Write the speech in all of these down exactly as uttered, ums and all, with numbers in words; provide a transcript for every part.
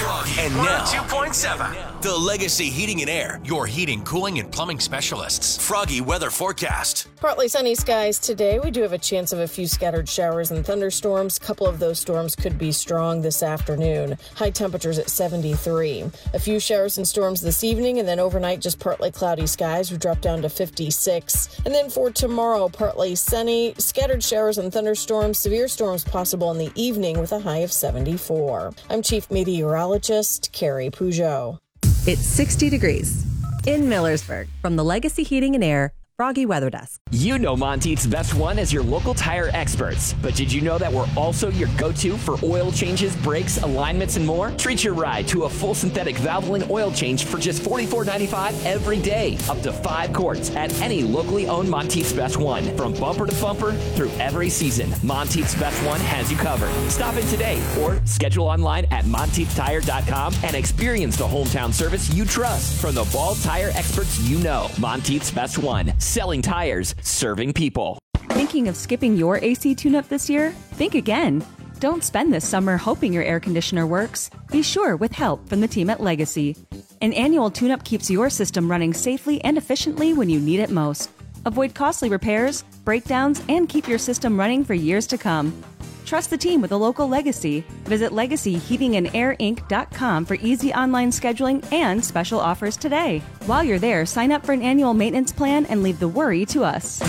Froggy. And now, two point seven. The Legacy Heating and Air, your heating, cooling, and plumbing specialists. Froggy weather forecast. Partly sunny skies today. We do have a chance of a few scattered showers and thunderstorms. A couple of those storms could be strong this afternoon. High temperatures at seventy-three. A few showers and storms this evening, and then overnight just partly cloudy skies. We drop down to fifty-six. And then for tomorrow, partly sunny, scattered showers and thunderstorms. Severe storms possible in the evening with a high of seventy-four. I'm Chief Meteorologist Carrie Peugeot. It's sixty degrees in Millersburg from the Legacy Heating and Air Froggy Weather Desk. You know Monteith's Best One as your local tire experts. But did you know that we're also your go-to for oil changes, brakes, alignments, and more? Treat your ride to a full synthetic Valvoline oil change for just forty-four ninety-five every day. Up to five quarts at any locally owned Monteith's Best One. From bumper to bumper through every season, Monteith's Best One has you covered. Stop in today or schedule online at monteith tire dot com and experience the hometown service you trust from the Ball tire experts you know. Monteith's Best One. Selling tires, serving people. Thinking of skipping your A C tune-up this year? Think again. Don't spend this summer hoping your air conditioner works. Be sure with help from the team at Legacy. An annual tune-up keeps your system running safely and efficiently when you need it most. Avoid costly repairs, breakdowns, and keep your system running for years to come. Trust the team with a local Legacy. Visit legacy heating and air inc dot com for easy online scheduling and special offers today. While you're there, sign up for an annual maintenance plan and leave the worry to us.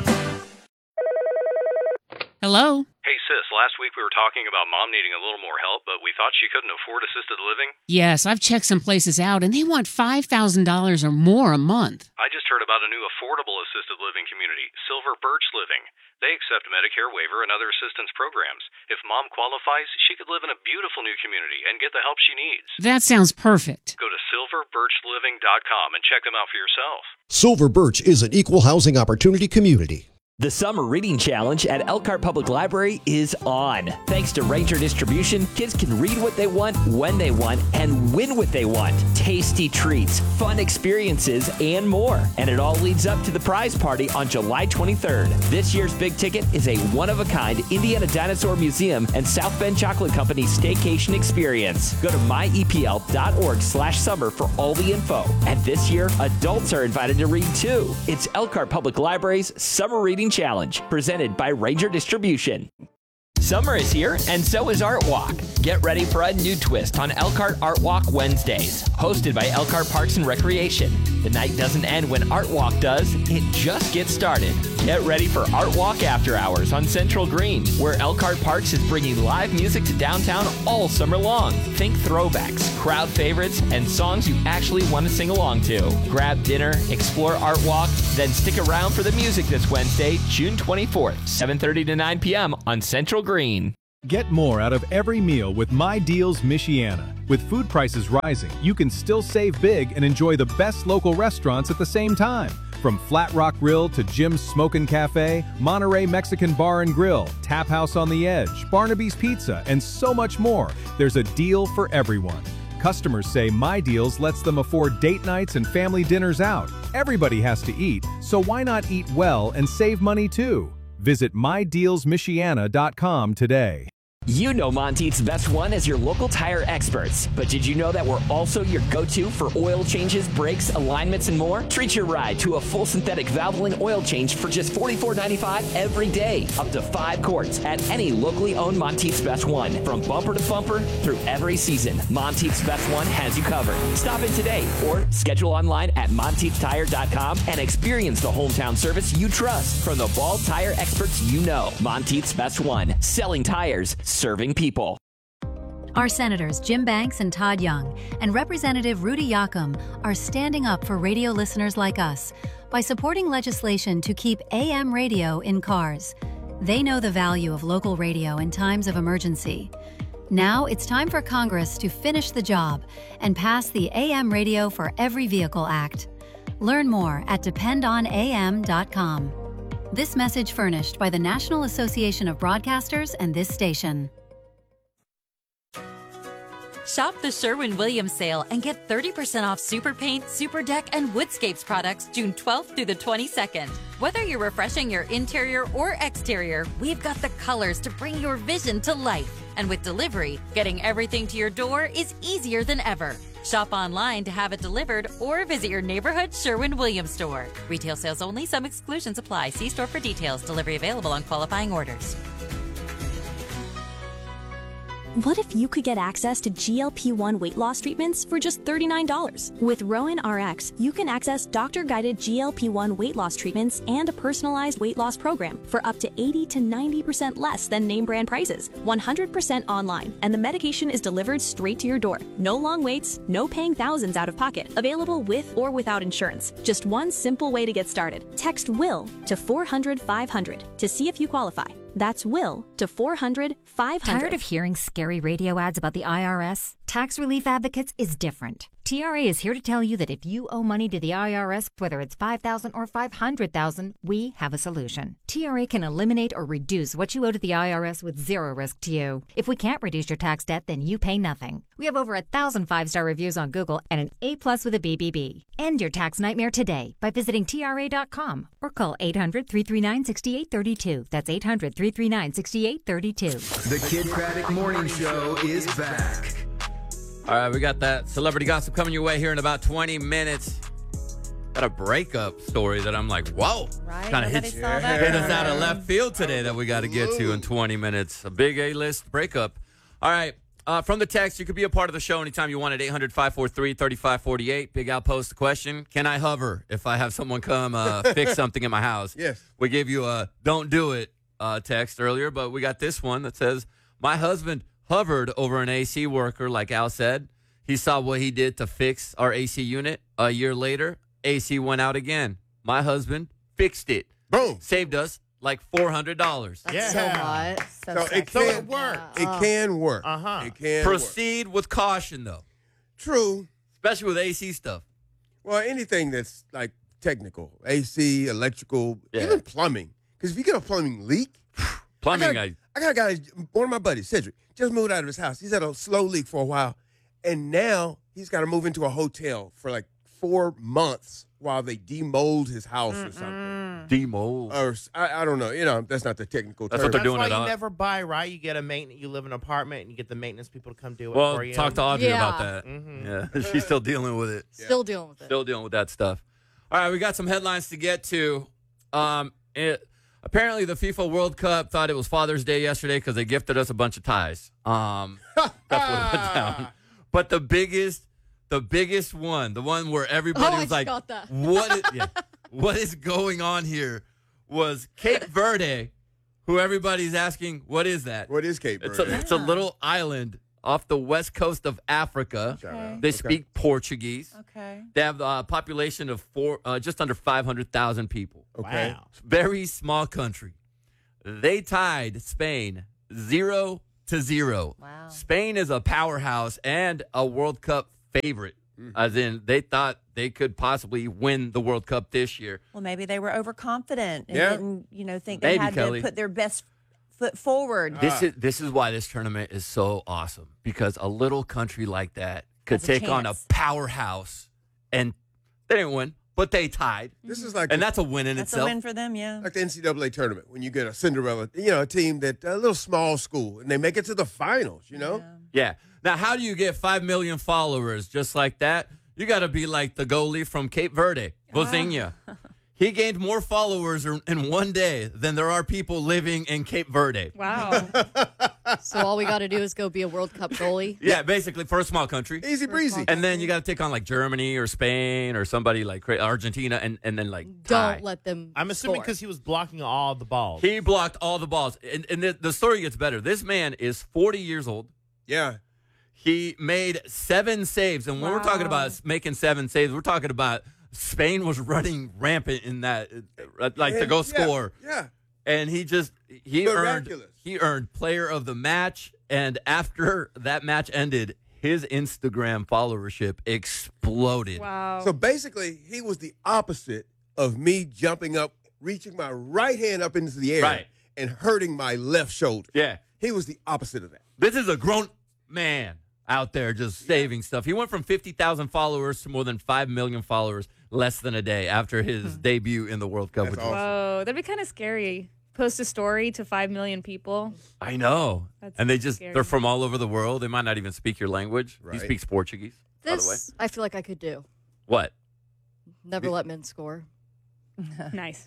Hello? Hey sis, last week we were talking about mom needing a little more help, but we thought she couldn't afford assisted living. Yes, I've checked some places out, and they want five thousand dollars or more a month. I just heard about a new affordable assisted living community, Silver Birch Living. They accept Medicare waiver and other assistance programs. If mom qualifies, she could live in a beautiful new community and get the help she needs. That sounds perfect. Go to silver birch living dot com and check them out for yourself. Silver Birch is an equal housing opportunity community. The Summer Reading Challenge at Elkhart Public Library is on. Thanks to Ranger Distribution, kids can read what they want, when they want, and win what they want. Tasty treats, fun experiences, and more. And it all leads up to the prize party on July twenty-third. This year's big ticket is a one-of-a-kind Indiana Dinosaur Museum and South Bend Chocolate Company staycation experience. Go to my e p l dot org slash summer for all the info. And this year, adults are invited to read too. It's Elkhart Public Library's Summer Reading Challenge, presented by Ranger Distribution. Summer is here, and so is Art Walk. Get ready for a new twist on Elkhart Art Walk Wednesdays, hosted by Elkhart Parks and Recreation. The night doesn't end when Art Walk does, it just gets started. Get ready for Art Walk After Hours on Central Green, where Elkhart Parks is bringing live music to downtown all summer long. Think throwbacks, crowd favorites, and songs you actually want to sing along to. Grab dinner, explore Art Walk, then stick around for the music this Wednesday, June twenty-fourth, seven thirty to nine p.m. on Central Green. Get more out of every meal with My Deals Michiana. With food prices rising, you can still save big and enjoy the best local restaurants at the same time. From Flat Rock Grill to Jim's Smokin' Cafe, Monterey Mexican Bar and Grill, Tap House on the Edge, Barnaby's Pizza, and so much more, there's a deal for everyone. Customers say My Deals lets them afford date nights and family dinners out. Everybody has to eat, so why not eat well and save money too? Visit my deals michiana dot com today. You know Monteith's Best One as your local tire experts. But did you know that we're also your go-to for oil changes, brakes, alignments, and more? Treat your ride to a full synthetic Valvoline oil change for just forty-four ninety-five every day. Up to five quarts at any locally owned Monteith's Best One. From bumper to bumper through every season, Monteith's Best One has you covered. Stop in today or schedule online at monteith tire dot com and experience the hometown service you trust from the Ball tire experts you know. Monteith's Best One. Selling tires, serving people. Our senators Jim Banks and Todd Young and Representative Rudy Yakum are standing up for radio listeners like us by supporting legislation to keep A M radio in cars. They know the value of local radio in times of emergency. Now it's time for Congress to finish the job and pass the A M Radio for Every Vehicle Act. Learn more at depend on a m dot com. This message furnished by the National Association of Broadcasters and this station. Shop the Sherwin-Williams sale and get thirty percent off Super Paint, Super Deck, and Woodscapes products June twelfth through the twenty-second. Whether you're refreshing your interior or exterior, we've got the colors to bring your vision to life. And with delivery, getting everything to your door is easier than ever. Shop online to have it delivered or visit your neighborhood Sherwin-Williams store. Retail sales only. Some exclusions apply. See store for details. Delivery available on qualifying orders. What if you could get access to G L P one weight loss treatments for just thirty-nine dollars? With Rowan R X, you can access doctor-guided G L P one weight loss treatments and a personalized weight loss program for up to eighty to ninety percent less than name brand prices, one hundred percent online, and the medication is delivered straight to your door. No long waits, no paying thousands out of pocket. Available with or without insurance. Just one simple way to get started. Text WILL to four hundred five hundred to see if you qualify. That's WILL to four hundred five hundred. Tired of hearing scary radio ads about the I R S? Tax Relief Advocates is different. T R A is here to tell you that if you owe money to the I R S, whether it's five thousand dollars or five hundred thousand dollars, we have a solution. T R A can eliminate or reduce what you owe to the I R S with zero risk to you. If we can't reduce your tax debt, then you pay nothing. We have over a thousand five-star reviews on Google and an A plus with a B B B. End your tax nightmare today by visiting T R A dot com or call eight hundred, three three nine, six eight three two. That's eight hundred, three three nine, six eight three two. The Kid Craddock Morning Show is back. All right, we got that celebrity gossip coming your way here in about twenty minutes. Got a breakup story that I'm like, whoa. Right, kind of hit, nobody saw that hit us coming. out of left field today that we got to get to in twenty minutes. A big A-list breakup. All right, uh, from the text, you could be a part of the show anytime you want at eight hundred, five four three, three five four eight. Big Al posed the question, can I hover if I have someone come uh, fix something in my house? Yes. We gave you a don't do it uh, text earlier, but we got this one that says, my husband hovered over an A C worker, like Al said. He saw what he did to fix our A C unit. A year later, A C went out again. My husband fixed it. Boom. Saved us like four hundred dollars. That's Yeah. so hot. So, So it sexy. can work. It can work. Uh-huh. It can Proceed with caution, though. True. Especially with A C stuff. Well, anything that's like technical, A C, electrical, Yeah. even plumbing. Because if you get a plumbing leak, Plumbing, I got, I, I got a guy, one of my buddies, Cedric, just moved out of his house. He's had a slow leak for a while, and now he's got to move into a hotel for like four months while they demold his house or something. Demold. Or I, I don't know. You know, that's not the technical That's term. what they're That's doing why it you on. never buy, right? You get a maintenance, you live in an apartment, and you get the maintenance people to come do it Well, for you. talk to Audrey Yeah. about that. Mhm. Yeah, she's still dealing with it. Still dealing with it. Still dealing with that stuff. All right, we got some headlines to get to. Um, it, apparently, the FIFA World Cup thought it was Father's Day yesterday because they gifted us a bunch of ties. Um, that's what it went down. But the biggest, the biggest one, the one where everybody Oh, I was just like, got that. "What? Is, yeah, what is going on here?" Was Cape Verde, who everybody's asking, "What is that?" What is Cape It's Verde? a, it's a little island off the west coast of Africa. Okay. They Okay. speak Portuguese. Okay. They have a population of four, uh, just under five hundred thousand people. Okay. Wow. Very small country. They tied Spain zero to zero. Wow. Spain is a powerhouse and a World Cup favorite, Mm. as in they thought they could possibly win the World Cup this year. Well, maybe they were overconfident and Yeah. didn't, you know, think they Maybe, had Kelly. to put their best foot forward. This is this is why this tournament is so awesome, because a little country like that could Has a take on a chance. powerhouse, and they didn't win, but they tied, This is like and that's a win in That's itself. a win for them, yeah. like the N C double A tournament when you get a Cinderella, you know, a team that a little small school and they make it to the finals. You know, Yeah. Now, how do you get five million followers just like that? You got to be like the goalie from Cape Verde, Vozinha. He gained more followers in in one day than there are people living in Cape Verde. Wow. So all we got to do is go be a World Cup goalie. Yeah, basically for a small country. easy breezy. And then you got to take on like Germany or Spain or somebody like cra- Argentina and, and then like tie. Don't let them. I'm assuming score. because he was blocking all the balls. He blocked all the balls. And, and the, the story gets better. This man is forty years old. Yeah. He made seven saves. And when we're talking about making seven saves, we're talking about Spain was running rampant in that, uh, like to And- go yeah, score. Yeah. And he just, he earned, Miraculous. he earned player of the match. And after that match ended, his Instagram followership exploded. Wow. So basically, he was the opposite of me jumping up, reaching my right hand up into the air, Right. and hurting my left shoulder. Yeah. He was the opposite of that. This is a grown man out there just saving stuff. He went from fifty thousand followers to more than five million followers less than a day after his debut in the World Cup. That's which was- Whoa, that'd be kind of scary post a story to five million people. I know. That's and they just, scary. they're from all over the world. They might not even speak your language. He Right. speaks Portuguese, by the way. This I feel like I could do. What? Never let men score. Nice.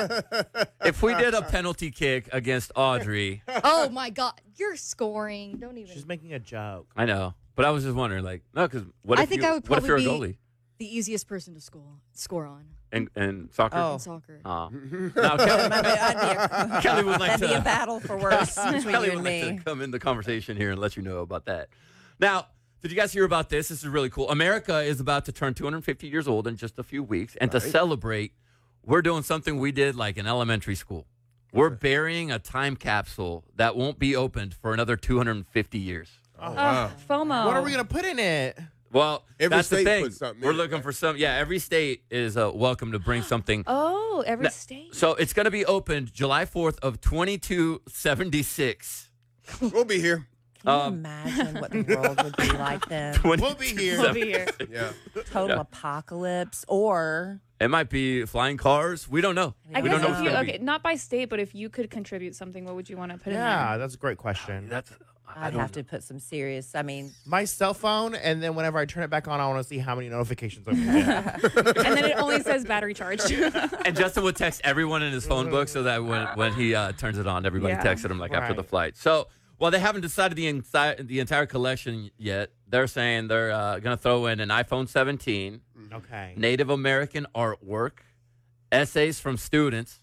If we did a penalty kick against Audrey, Oh my God, you're scoring. Don't even. She's making a joke. I know. But I was just wondering, like, no, because what, I if think you- I would what if probably you're a be goalie? the easiest person to score score on. And, and soccer? Oh. In soccer. Oh. Now, Kelly, I'd be a, Kelly would like that'd to be a battle for worse between Kelly you would and like me. to come in the conversation here and let you know about that. Now, did you guys hear about this? This is really cool. America is about to turn two hundred fifty years old in just a few weeks. And to Right. celebrate, we're doing something we did like in elementary school. We're burying a time capsule that won't be opened for another two hundred fifty years. Oh, wow. FOMO. What are we going to put in it? Well, Every that's the state thing. puts something We're in it, looking for some. Yeah, every state is uh, welcome to bring something. Oh, every Now, state. So it's going to be opened July fourth of twenty-two seventy-six. We'll be here. Can you Um, imagine what the world would be like then? We'll be here. We'll be here. Yeah. Total Yeah. apocalypse, or It might be flying cars. We don't know. I we guess don't know if what's you gonna okay, be. not by state, but if you could contribute something, what would you want to put Yeah, in that's a great question. That's. I I'd don't have to put some serious. I mean, My cell phone, and then whenever I turn it back on, I want to see how many notifications I'm going to get. there? And then it only says battery charged. And Justin would text everyone in his phone book so that when, when he uh, turns it on, everybody Yeah. texted him like after Right. the flight. So while they haven't decided the entire the entire collection yet, they're saying they're uh, going to throw in an iPhone seventeen, Okay. Native American artwork, essays from students,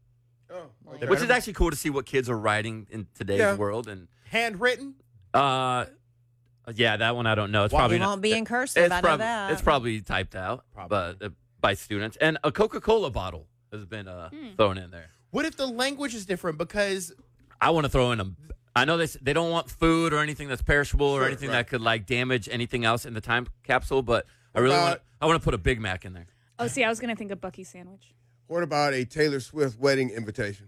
Oh, They which is better- actually cool to see what kids are writing in today's Yeah. world. And handwritten. uh, yeah, that one I don't know. It's Well, probably it not- won't be in cursive. It's I know probably that. it's probably typed out, Probably. but uh, by students, and a Coca-Cola bottle has been uh, Hmm. thrown in there. What if the language is different? Because I want to throw in a. I know they s- they don't want food or anything that's perishable or Sure, anything right. that could like damage anything else in the time capsule, but I really About- want I want to put a Big Mac in there. Oh, see, I was gonna think a Bucky sandwich. What about a Taylor Swift wedding invitation?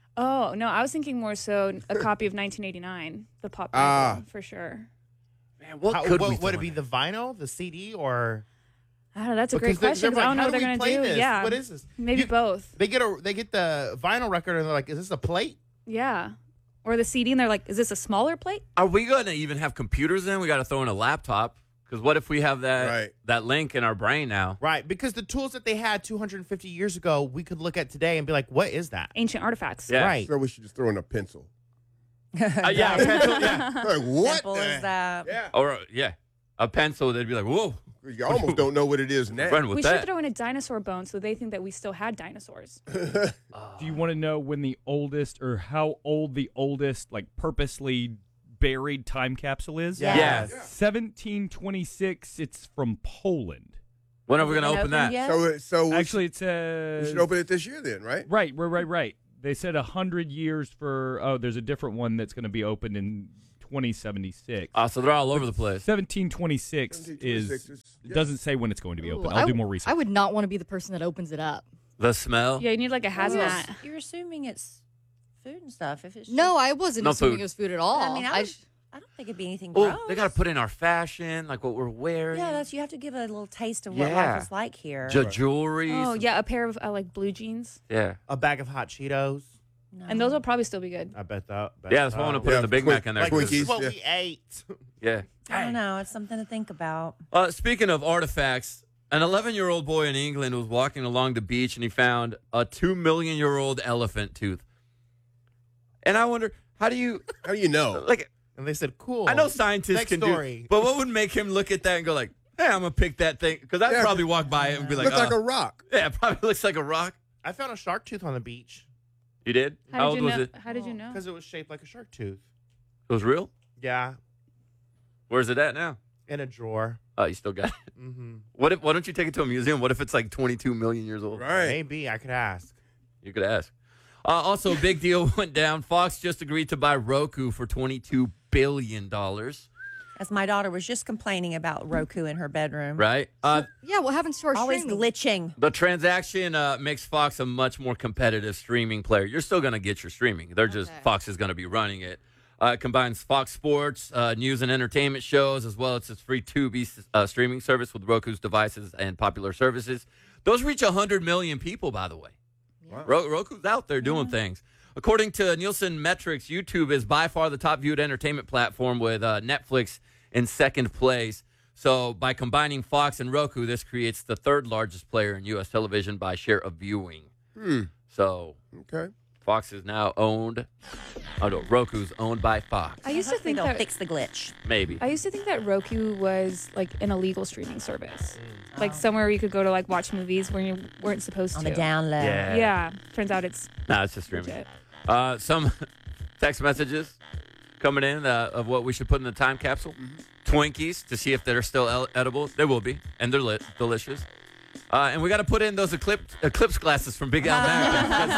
Oh no, I was thinking more so a copy of nineteen eighty-nine, the pop Ah. Bible, for sure. Man, what how, could what, we would throw it in be? there? The vinyl, the C D, or I don't know. That's a Because great they- question. they're 'Cause I don't know like, what how they're do gonna we do. play this? Yeah, What is this? Maybe You- both. they get a they get the vinyl record and they're like, "Is this a plate?" Yeah, or the C D, and they're like, "Is this a smaller plate?" Are we going to even have computers in? We got to throw in a laptop because what if we have that Right. that link in our brain now? Right, because the tools that they had two hundred fifty years ago, we could look at today and be like, "What is that?" Ancient artifacts. Yeah. Right. So we should just throw in a pencil. Uh, yeah, a pencil, yeah, Like, what? simple the- as that. Yeah. or uh, yeah, a pencil. They'd be like, "Whoa, You almost don't know what it is now. run with We that." should throw in a dinosaur bone so they think that we still had dinosaurs. Do you want to know when the oldest or how old the oldest, like purposely buried time capsule is? Yeah. Yeah. seventeen twenty-six. It's from Poland. When are we going to Been open opened that? yet? So, it- so we, Actually, it should, we says should open it this year then, right? right, right, right, right. They said a hundred years for. Oh, there's a different one that's going to be opened in twenty seventy-six. Oh, so they're all over the place. seventeen twenty-six is. seventeen twenty-six is- It doesn't say when it's going to be open. Ooh, I'll I do w- more research. I would not want to be the person that opens it up. The smell. Yeah, you need like a hazmat. You're assuming it's food and stuff. If it's No, I wasn't No assuming food. it was food at all. I mean, I, I- would- I don't think it'd be anything Oh, gross. they got to put in our fashion, like what we're wearing. Yeah, that's you have to give a little taste of what Yeah. life is like here. Ju- jewelry. Oh yeah, a pair of uh, like blue jeans, Yeah. A bag of hot Cheetos. No. and those will probably still be good. I bet that. Bet Yeah, that's why I want to so. put Yeah, in the Big quick- Mac in there. Like, this is Twinkies, what yeah. we ate. Yeah. I don't know. It's something to think about. Uh, speaking of artifacts, an eleven-year-old boy in England was walking along the beach and he found a two million year old elephant tooth. And I wonder, how do you, How do you know? like, And they said, "Cool." I know scientists Next can story. do, but what would make him look at that and go like, "Hey, I'm gonna pick that thing," because I'd Yeah. probably walk by it and be like, Look like "Uh, a rock. yeah, it probably looks like a rock." I found a shark tooth on the beach You did? How, How did old you was know? it? How did you know? because it was shaped like a shark tooth. It was real. Yeah, Where's it at now? in a drawer. Oh, you still got it. Mm-hmm. What if? Why don't you take it to a museum? What if it's like twenty-two million years old? Right. Maybe I could ask. You could ask. Uh, also, a big deal went down. Fox just agreed to buy Roku for twenty-two billion dollars. As my daughter was just complaining about Roku in her bedroom. Right? Uh, yeah, what happens to our Always streaming? glitching. the transaction uh, makes Fox a much more competitive streaming player. You're still going to get your streaming. They're just, Okay. Fox is going to be running it. Uh, it combines Fox Sports, uh, news and entertainment shows, as well as its free Tubi uh, streaming service with Roku's devices and popular services. Those reach one hundred million people, by the way. Wow. Ro- Roku's out there doing things. According to Nielsen metrics, YouTube is by far the top viewed entertainment platform with uh, Netflix in second place. So by combining Fox and Roku, this creates the third largest player in U S television by share of viewing. Hmm. So okay. Fox is now owned. Oh no, Roku's owned by Fox. I used to think they'll that fix the glitch. Maybe. I used to think that Roku was like an illegal streaming service, Mm. like Oh. somewhere you could go to like watch movies where you weren't supposed On to. the down low. Yeah. Yeah. Turns out it's No, it's just streaming. legit. Uh, some text messages coming in uh, of what we should put in the time capsule. Twinkies to see if they're still el- edible. They will be, and they're lit, delicious. Uh, and we got to put in those eclipse, eclipse glasses from Big Al American.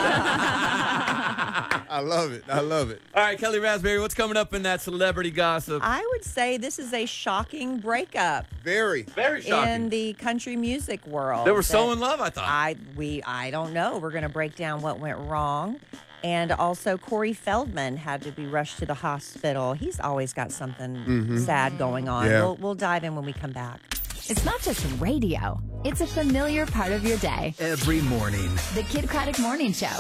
I love it. I love it. All right, Kelly Raspberry, what's coming up in that celebrity gossip? I would say this is a shocking breakup. Very. Very shocking. In the country music world. They were so that in love, I thought. I we I don't know. We're going to break down what went wrong. And also, Corey Feldman had to be rushed to the hospital. He's always got something Mhm. sad going on. Yeah. We'll, we'll dive in when we come back. It's not just radio. It's a familiar part of your day. Every morning. The Kid Craddock Morning Show.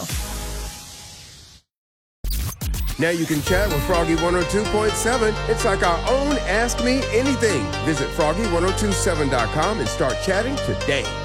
Now you can chat with Froggy one oh two point seven. It's like our own Ask Me Anything. Visit froggy ten twenty-seven dot com and start chatting today.